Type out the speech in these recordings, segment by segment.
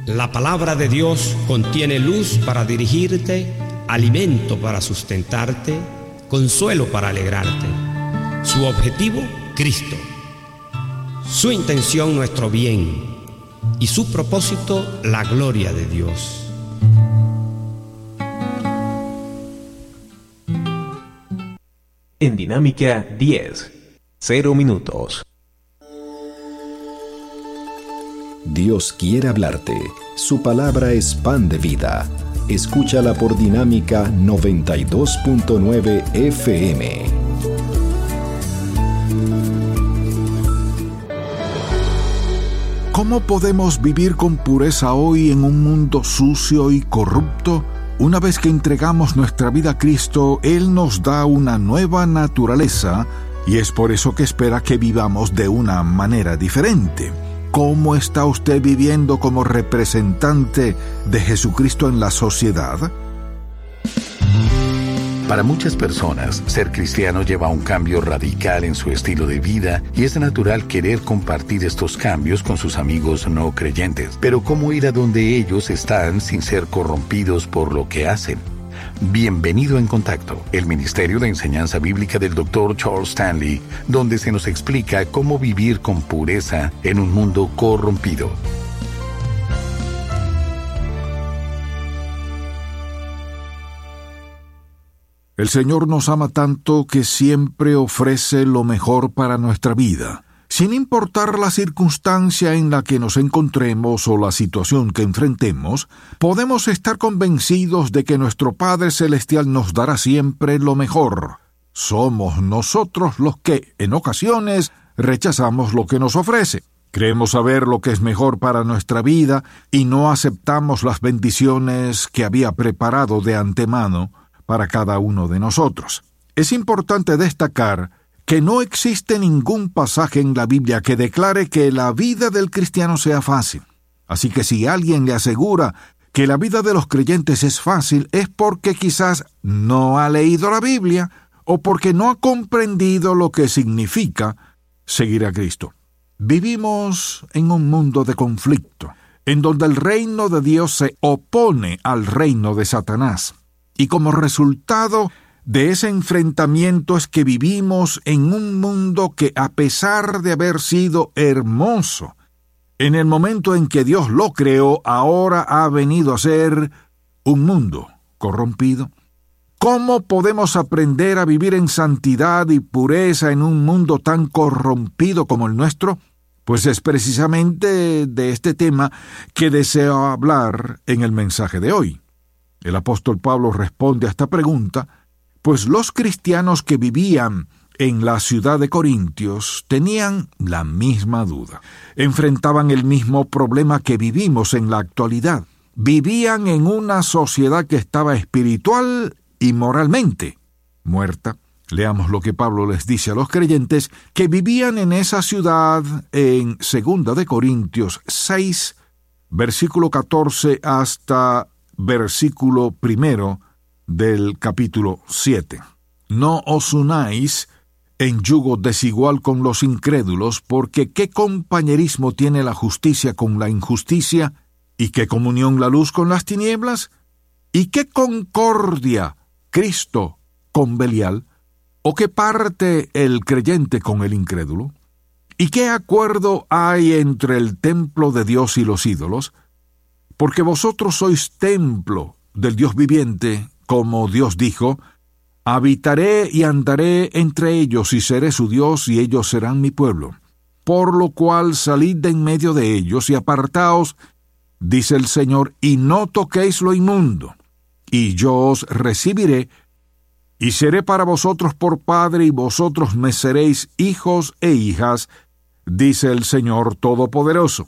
La palabra de Dios contiene luz para dirigirte, alimento para sustentarte, consuelo para alegrarte. Su objetivo, Cristo. Su intención, nuestro bien. Y su propósito, la gloria de Dios. En Dinámica 10, 0 minutos. Dios quiere hablarte. Su palabra es pan de vida. Escúchala por Dinámica 92.9 FM. ¿Cómo podemos vivir con pureza hoy en un mundo sucio y corrupto? Una vez que entregamos nuestra vida a Cristo, Él nos da una nueva naturaleza y es por eso que espera que vivamos de una manera diferente. ¿Cómo está usted viviendo como representante de Jesucristo en la sociedad? Para muchas personas, ser cristiano lleva a un cambio radical en su estilo de vida y es natural querer compartir estos cambios con sus amigos no creyentes. Pero ¿cómo ir a donde ellos están sin ser corrompidos por lo que hacen? Bienvenido en Contacto, el Ministerio de Enseñanza Bíblica del Dr. Charles Stanley, donde se nos explica cómo vivir con pureza en un mundo corrompido. El Señor nos ama tanto que siempre ofrece lo mejor para nuestra vida. Sin importar la circunstancia en la que nos encontremos o la situación que enfrentemos, podemos estar convencidos de que nuestro Padre Celestial nos dará siempre lo mejor. Somos nosotros los que, en ocasiones, rechazamos lo que nos ofrece. Creemos saber lo que es mejor para nuestra vida y no aceptamos las bendiciones que había preparado de antemano para cada uno de nosotros. Es importante destacar que no existe ningún pasaje en la Biblia que declare que la vida del cristiano sea fácil. Así que si alguien le asegura que la vida de los creyentes es fácil, es porque quizás no ha leído la Biblia o porque no ha comprendido lo que significa seguir a Cristo. Vivimos en un mundo de conflicto, en donde el reino de Dios se opone al reino de Satanás. Y como resultado de ese enfrentamiento es que vivimos en un mundo que, a pesar de haber sido hermoso, en el momento en que Dios lo creó, ahora ha venido a ser un mundo corrompido. ¿Cómo podemos aprender a vivir en santidad y pureza en un mundo tan corrompido como el nuestro? Pues es precisamente de este tema que deseo hablar en el mensaje de hoy. El apóstol Pablo responde a esta pregunta, pues los cristianos que vivían en la ciudad de Corintios tenían la misma duda. Enfrentaban el mismo problema que vivimos en la actualidad. Vivían en una sociedad que estaba espiritual y moralmente muerta. Leamos lo que Pablo les dice a los creyentes que vivían en esa ciudad en 2 de Corintios 6, versículo 14 hasta versículo 1 del capítulo 7. No os unáis en yugo desigual con los incrédulos, porque ¿qué compañerismo tiene la justicia con la injusticia? ¿Y qué comunión la luz con las tinieblas? ¿Y qué concordia Cristo con Belial? ¿O qué parte el creyente con el incrédulo? ¿Y qué acuerdo hay entre el templo de Dios y los ídolos? Porque vosotros sois templo del Dios viviente, como Dios dijo, habitaré y andaré entre ellos y seré su Dios y ellos serán mi pueblo. Por lo cual salid de en medio de ellos y apartaos, dice el Señor, y no toquéis lo inmundo, y yo os recibiré, y seré para vosotros por padre, y vosotros me seréis hijos e hijas, dice el Señor Todopoderoso.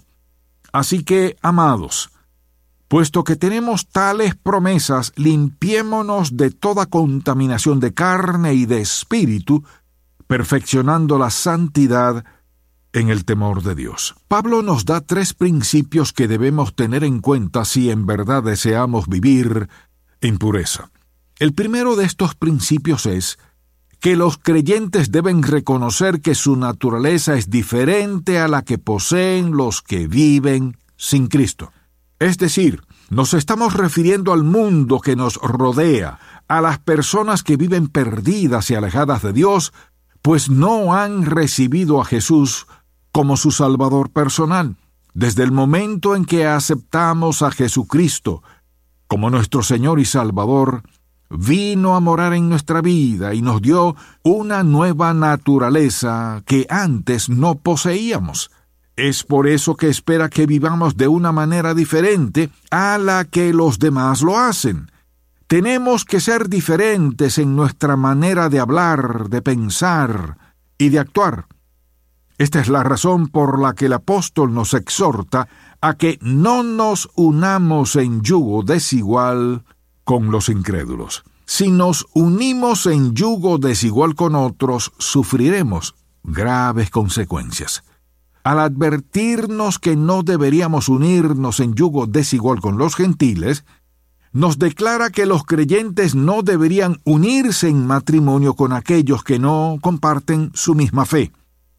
Así que, amados, puesto que tenemos tales promesas, limpiémonos de toda contaminación de carne y de espíritu, perfeccionando la santidad en el temor de Dios. Pablo nos da 3 principios que debemos tener en cuenta si en verdad deseamos vivir en pureza. El primero de estos principios es que los creyentes deben reconocer que su naturaleza es diferente a la que poseen los que viven sin Cristo. Es decir, nos estamos refiriendo al mundo que nos rodea, a las personas que viven perdidas y alejadas de Dios, pues no han recibido a Jesús como su Salvador personal. Desde el momento en que aceptamos a Jesucristo como nuestro Señor y Salvador, vino a morar en nuestra vida y nos dio una nueva naturaleza que antes no poseíamos. Es por eso que espera que vivamos de una manera diferente a la que los demás lo hacen. Tenemos que ser diferentes en nuestra manera de hablar, de pensar y de actuar. Esta es la razón por la que el apóstol nos exhorta a que no nos unamos en yugo desigual con los incrédulos. Si nos unimos en yugo desigual con otros, sufriremos graves consecuencias. Al advertirnos que no deberíamos unirnos en yugo desigual con los gentiles, nos declara que los creyentes no deberían unirse en matrimonio con aquellos que no comparten su misma fe.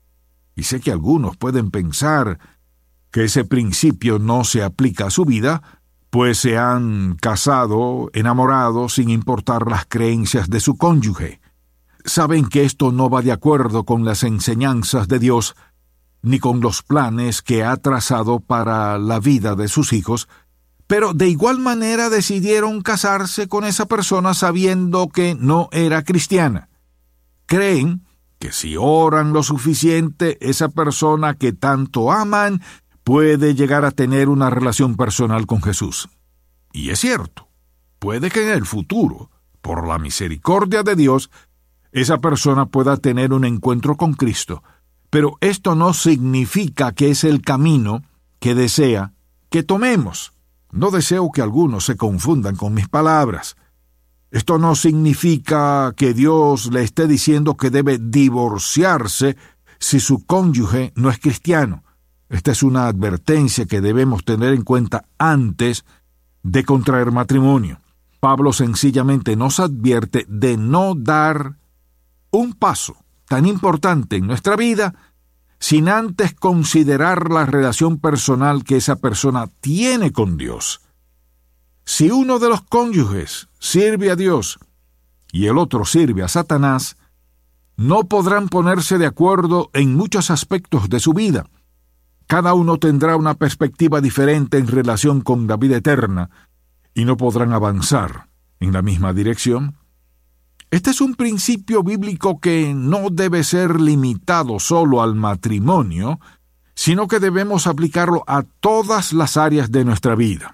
Y sé que algunos pueden pensar que ese principio no se aplica a su vida, pues se han casado, enamorado, sin importar las creencias de su cónyuge. Saben que esto no va de acuerdo con las enseñanzas de Dios, ni con los planes que ha trazado para la vida de sus hijos, pero de igual manera decidieron casarse con esa persona sabiendo que no era cristiana. Creen que si oran lo suficiente, esa persona que tanto aman puede llegar a tener una relación personal con Jesús. Y es cierto, puede que en el futuro, por la misericordia de Dios, esa persona pueda tener un encuentro con Cristo, pero esto no significa que es el camino que desea que tomemos. No deseo que algunos se confundan con mis palabras. Esto no significa que Dios le esté diciendo que debe divorciarse si su cónyuge no es cristiano. Esta es una advertencia que debemos tener en cuenta antes de contraer matrimonio. Pablo sencillamente nos advierte de no dar un paso tan importante en nuestra vida sin antes considerar la relación personal que esa persona tiene con Dios. Si uno de los cónyuges sirve a Dios y el otro sirve a Satanás, no podrán ponerse de acuerdo en muchos aspectos de su vida. Cada uno tendrá una perspectiva diferente en relación con la vida eterna y no podrán avanzar en la misma dirección. Este es un principio bíblico que no debe ser limitado solo al matrimonio, sino que debemos aplicarlo a todas las áreas de nuestra vida.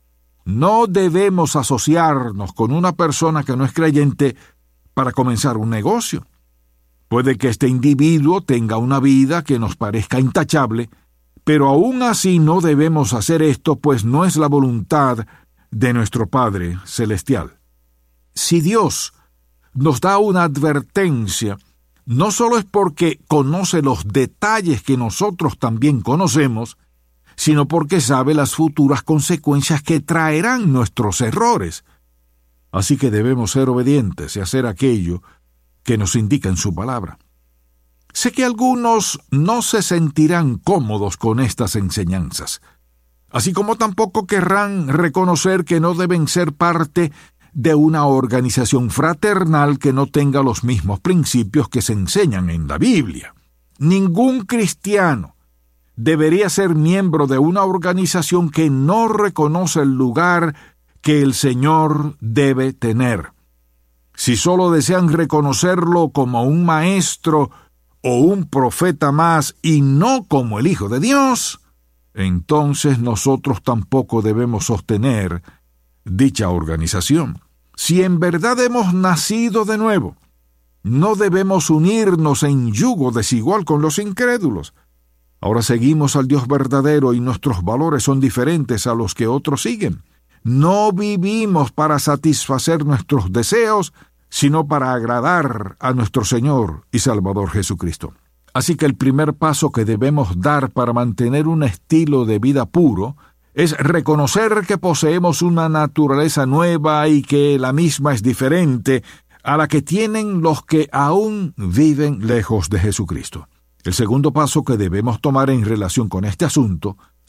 No debemos asociarnos con una persona que no es creyente para comenzar un negocio. Puede que este individuo tenga una vida que nos parezca intachable, pero aún así no debemos hacer esto, pues no es la voluntad de nuestro Padre Celestial. Si Dios nos da una advertencia, no solo es porque conoce los detalles que nosotros también conocemos, sino porque sabe las futuras consecuencias que traerán nuestros errores. Así que debemos ser obedientes y hacer aquello que nos indica en su palabra. Sé que algunos no se sentirán cómodos con estas enseñanzas, así como tampoco querrán reconocer que no deben ser parte de una organización fraternal que no tenga los mismos principios que se enseñan en la Biblia. Ningún cristiano debería ser miembro de una organización que no reconoce el lugar que el Señor debe tener. Si solo desean reconocerlo como un maestro o un profeta más y no como el Hijo de Dios, entonces nosotros tampoco debemos sostener dicha organización. Si en verdad hemos nacido de nuevo, no debemos unirnos en yugo desigual con los incrédulos. Ahora seguimos al Dios verdadero y nuestros valores son diferentes a los que otros siguen. No vivimos para satisfacer nuestros deseos, sino para agradar a nuestro Señor y Salvador Jesucristo. Así que el primer paso que debemos dar para mantener un estilo de vida puro es reconocer que poseemos una naturaleza nueva y que la misma es diferente a la que tienen los que aún viven lejos de Jesucristo. El segundo paso que debemos tomar en relación con este asunto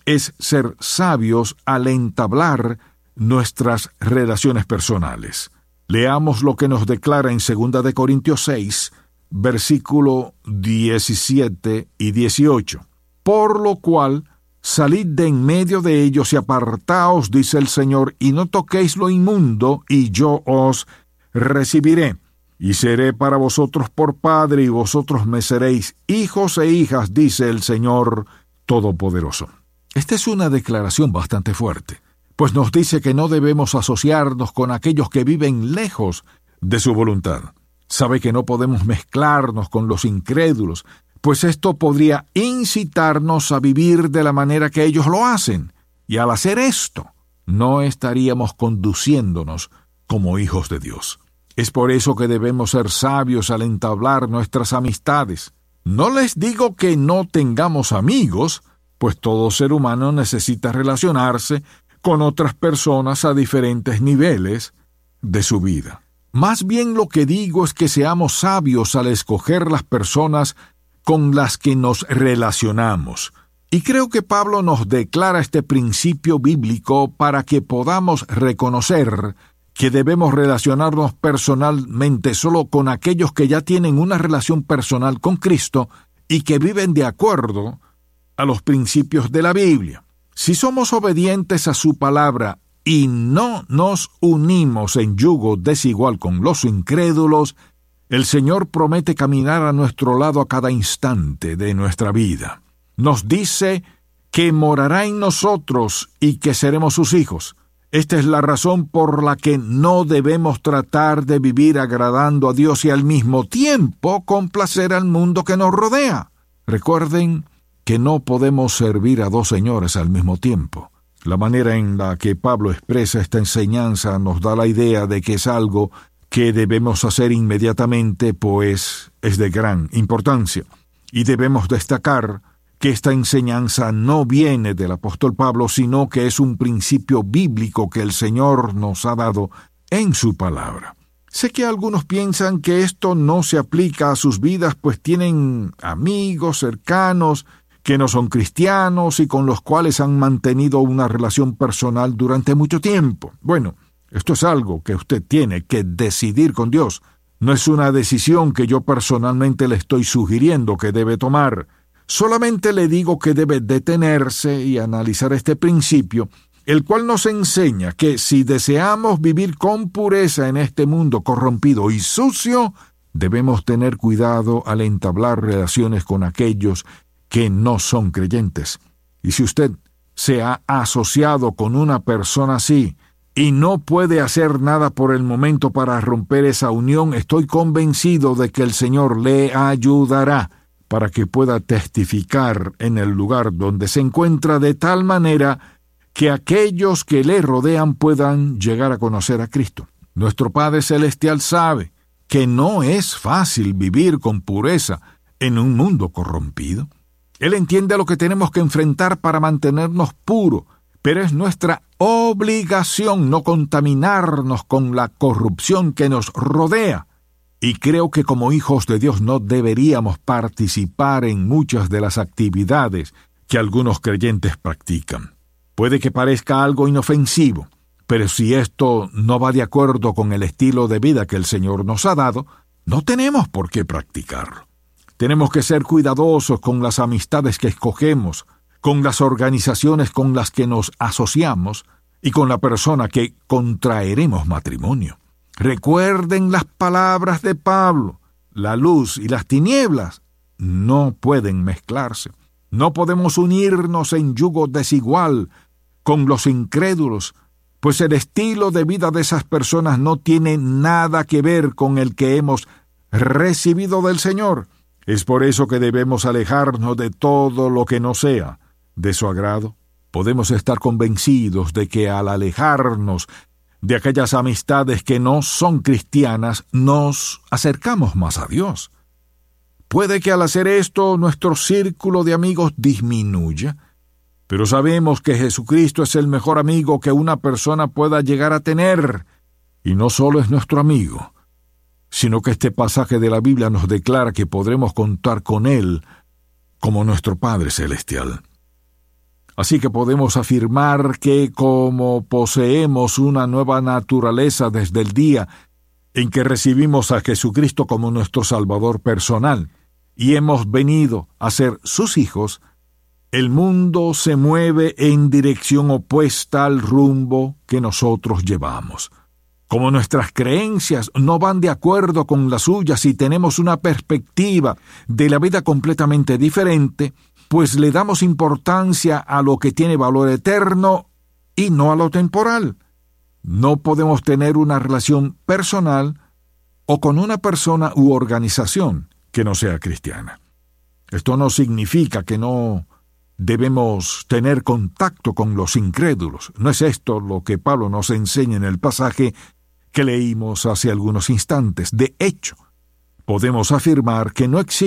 es ser sabios al entablar nuestras relaciones personales. Leamos lo que nos declara en 2 de Corintios 6, versículo 17 y 18. Por lo cual, salid de en medio de ellos y apartaos, dice el Señor, y no toquéis lo inmundo, y yo os recibiré. Y seré para vosotros por padre, y vosotros me seréis hijos e hijas, dice el Señor Todopoderoso. Esta es una declaración bastante fuerte, pues nos dice que no debemos asociarnos con aquellos que viven lejos de su voluntad. Sabe que no podemos mezclarnos con los incrédulos, pues esto podría incitarnos a vivir de la manera que ellos lo hacen, y al hacer esto, no estaríamos conduciéndonos como hijos de Dios. Es por eso que debemos ser sabios al entablar nuestras amistades. No les digo que no tengamos amigos, pues todo ser humano necesita relacionarse con otras personas a diferentes niveles de su vida. Más bien lo que digo es que seamos sabios al escoger las personas con las que nos relacionamos. Y creo que Pablo nos declara este principio bíblico para que podamos reconocer que debemos relacionarnos personalmente solo con aquellos que ya tienen una relación personal con Cristo y que viven de acuerdo a los principios de la Biblia. Si somos obedientes a su palabra y no nos unimos en yugo desigual con los incrédulos, el Señor promete caminar a nuestro lado a cada instante de nuestra vida. Nos dice que morará en nosotros y que seremos sus hijos. Esta es la razón por la que no debemos tratar de vivir agradando a Dios y al mismo tiempo complacer al mundo que nos rodea. Recuerden que no podemos servir a dos señores al mismo tiempo. La manera en la que Pablo expresa esta enseñanza nos da la idea de que es algo que debemos hacer inmediatamente, pues es de gran importancia. Y debemos destacar que esta enseñanza no viene del apóstol Pablo, sino que es un principio bíblico que el Señor nos ha dado en su palabra. Sé que algunos piensan que esto no se aplica a sus vidas, pues tienen amigos cercanos que no son cristianos y con los cuales han mantenido una relación personal durante mucho tiempo. Bueno, esto es algo que usted tiene que decidir con Dios. No es una decisión que yo personalmente le estoy sugiriendo que debe tomar. Solamente le digo que debe detenerse y analizar este principio, el cual nos enseña que si deseamos vivir con pureza en este mundo corrompido y sucio, debemos tener cuidado al entablar relaciones con aquellos que no son creyentes. Y si usted se ha asociado con una persona así y no puede hacer nada por el momento para romper esa unión, estoy convencido de que el Señor le ayudará para que pueda testificar en el lugar donde se encuentra de tal manera que aquellos que le rodean puedan llegar a conocer a Cristo. Nuestro Padre Celestial sabe que no es fácil vivir con pureza en un mundo corrompido. Él entiende lo que tenemos que enfrentar para mantenernos puros, pero es nuestra obligación no contaminarnos con la corrupción que nos rodea. Y creo que como hijos de Dios no deberíamos participar en muchas de las actividades que algunos creyentes practican. Puede que parezca algo inofensivo, pero si esto no va de acuerdo con el estilo de vida que el Señor nos ha dado, no tenemos por qué practicarlo. Tenemos que ser cuidadosos con las amistades que escogemos, con las organizaciones con las que nos asociamos y con la persona que contraeremos matrimonio. Recuerden las palabras de Pablo: la luz y las tinieblas no pueden mezclarse. No podemos unirnos en yugo desigual con los incrédulos, pues el estilo de vida de esas personas no tiene nada que ver con el que hemos recibido del Señor. Es por eso que debemos alejarnos de todo lo que no sea de su agrado. Podemos estar convencidos de que al alejarnos de aquellas amistades que no son cristianas, nos acercamos más a Dios. Puede que al hacer esto nuestro círculo de amigos disminuya, pero sabemos que Jesucristo es el mejor amigo que una persona pueda llegar a tener, y no solo es nuestro amigo, sino que este pasaje de la Biblia nos declara que podremos contar con Él como nuestro Padre Celestial. Así que podemos afirmar que como poseemos una nueva naturaleza desde el día en que recibimos a Jesucristo como nuestro Salvador personal y hemos venido a ser sus hijos, el mundo se mueve en dirección opuesta al rumbo que nosotros llevamos. Como nuestras creencias no van de acuerdo con las suyas y tenemos una perspectiva de la vida completamente diferente, pues le damos importancia a lo que tiene valor eterno y no a lo temporal. No podemos tener una relación personal o con una persona u organización que no sea cristiana. Esto no significa que no debemos tener contacto con los incrédulos. No es esto lo que Pablo nos enseña en el pasaje que leímos hace algunos instantes. De hecho, podemos afirmar que no existe